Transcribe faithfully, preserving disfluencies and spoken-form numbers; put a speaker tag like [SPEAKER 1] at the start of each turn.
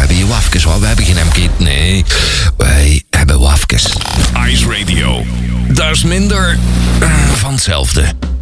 [SPEAKER 1] hebben hier wafkes hoor. We hebben geen M K. Nee, wij hebben wafkes.
[SPEAKER 2] Ice Radio. Dat is minder uh, van hetzelfde.